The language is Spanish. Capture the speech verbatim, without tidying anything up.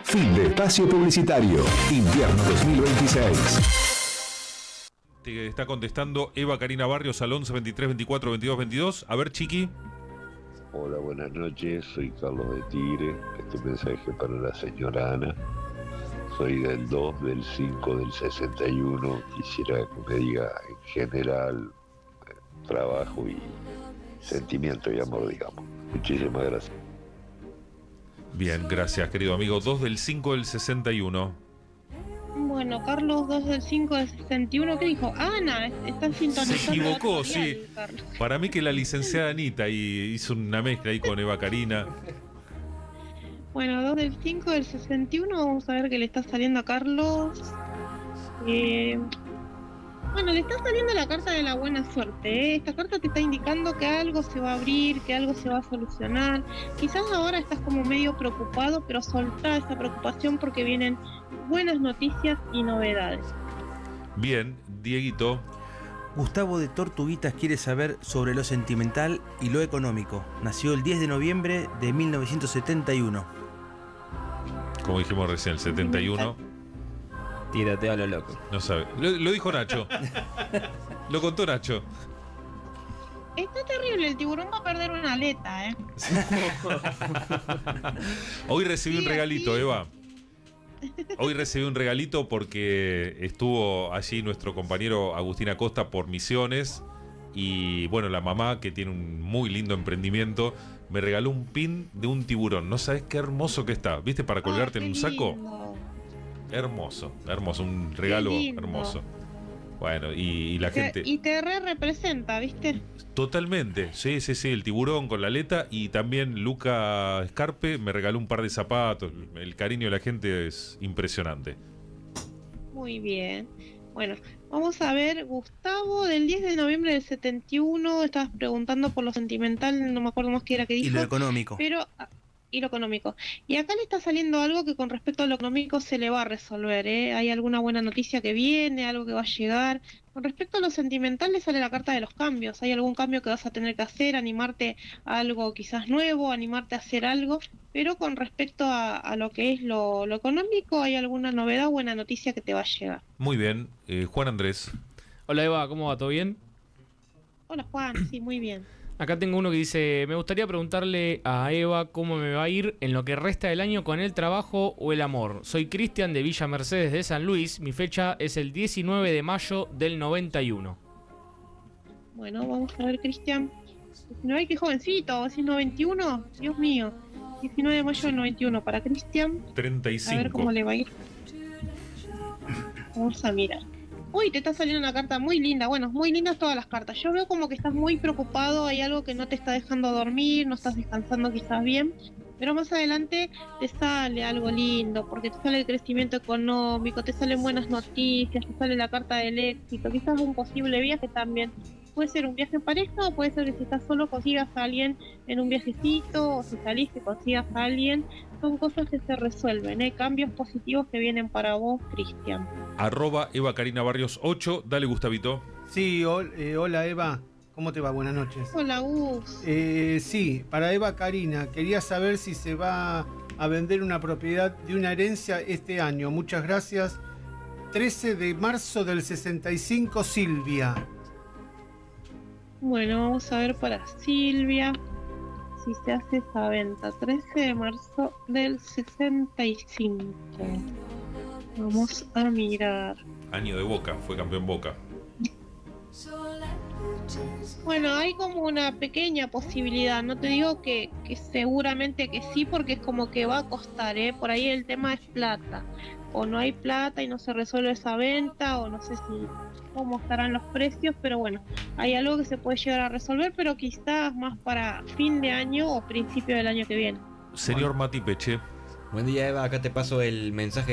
Fin de espacio publicitario. Invierno dos mil veintiséis. Te está contestando Eva Karina Barrios al once veintitrés veinticuatro veintidós veintidós. A ver, Chiqui. Hola, buenas noches. Soy Carlos de Tigre. Este mensaje para la señora Ana. Soy del dos, del cinco, del sesenta y uno. Quisiera que me diga en general eh, trabajo y sentimiento y amor, digamos. Muchísimas gracias. Bien, gracias, querido amigo. dos del cinco del sesenta y uno. Bueno, Carlos, dos del cinco del sesenta y uno, ¿qué dijo? Ana, está sintonizando. Se equivocó, sí. Carlos. Para mí que la licenciada Anita y hizo una mezcla ahí con Eva Karina. Bueno, dos del cinco del sesenta y uno, vamos a ver qué le está saliendo a Carlos. Eh, bueno, le está saliendo la carta de la buena suerte, ¿eh? Esta carta te está indicando que algo se va a abrir, que algo se va a solucionar. Quizás ahora estás como medio preocupado, pero soltá esa preocupación porque vienen buenas noticias y novedades. Bien, Dieguito. Gustavo de Tortuguitas quiere saber sobre lo sentimental y lo económico. Nació el diez de noviembre de mil novecientos setenta y uno. Como dijimos recién, el setenta y uno. Tírate a lo loco. No sabe. Lo, lo dijo Nacho. Lo contó Nacho. Está terrible, el tiburón va a perder una aleta, ¿eh? Hoy recibí Sí, un regalito, así. Eva. Hoy recibí un regalito porque estuvo allí nuestro compañero Agustín Acosta por Misiones. Y bueno, la mamá, que tiene un muy lindo emprendimiento, me regaló un pin de un tiburón. No sabes qué hermoso que está. ¿Viste? Para colgarte Ay, en un qué saco. lindo. Hermoso, hermoso. Un regalo Qué lindo. hermoso. Bueno, y, y la Te- gente... Y te re representa, ¿viste? Totalmente, sí, sí, sí, el tiburón con la aleta. Y también Luca Escarpe me regaló un par de zapatos. El cariño de la gente es impresionante. Muy bien. Bueno, vamos a ver, Gustavo, del diez de noviembre del setenta y uno, estabas preguntando por lo sentimental, no me acuerdo más qué era que dijo. Y lo económico. Pero, y lo económico. Y acá le está saliendo algo que con respecto a lo económico se le va a resolver, ¿eh? Hay alguna buena noticia que viene, algo que va a llegar. Con respecto a lo sentimental le sale la carta de los cambios. Hay algún cambio que vas a tener que hacer, animarte a algo quizás nuevo, animarte a hacer algo. Pero con respecto a, a lo que es lo, lo económico, hay alguna novedad, buena noticia que te va a llegar. Muy bien, eh, Juan Andrés. Hola Eva, ¿cómo va? ¿Todo bien? Hola Juan, sí, muy bien. Acá tengo uno que dice, me gustaría preguntarle a Eva cómo me va a ir en lo que resta del año con el trabajo o el amor. Soy Cristian de Villa Mercedes de San Luis, mi fecha es el diecinueve de mayo del noventa y uno. Bueno, vamos a ver, Cristian. diecinueve, qué jovencito, ¿vos decís noventa y uno? Dios mío. diecinueve de mayo del noventa y uno para Cristian. treinta y A ver cinco. cómo le va a ir. Vamos a mirar. Uy, te está saliendo una carta muy linda. Bueno, muy lindas todas las cartas. Yo veo como que estás muy preocupado, hay algo que no te está dejando dormir, no estás descansando quizás bien. Pero más adelante te sale algo lindo, porque te sale el crecimiento económico, te salen buenas noticias, te sale la carta del éxito, quizás un posible viaje también. Puede ser un viaje en pareja o puede ser que si estás solo consigas a alguien en un viajecito, o si salís que consigas a alguien. Son cosas que se resuelven, ¿eh? Cambios positivos que vienen para vos, Cristian. Arroba Eva Karina Barrios ocho. Dale, Gustavito. Sí, hol- eh, hola Eva, ¿cómo te va? Buenas noches. Hola, Gus. Eh, sí, para Eva Karina, quería saber si se va a vender una propiedad de una herencia este año. Muchas gracias. trece de marzo del sesenta y cinco, Silvia. Bueno, vamos a ver para Silvia si se hace esa venta. trece de marzo del sesenta y cinco. Vamos a mirar. Año de Boca, fue campeón Boca. Bueno, hay como una pequeña posibilidad. No te digo que, que seguramente que sí, porque es como que va a costar, ¿eh? Por ahí el tema es plata. O no hay plata y no se resuelve esa venta, o no sé si cómo estarán los precios, pero bueno, hay algo que se puede llegar a resolver, pero quizás más para fin de año o principio del año que viene. Señor Mati Peche. Buen día Eva, acá te paso el mensaje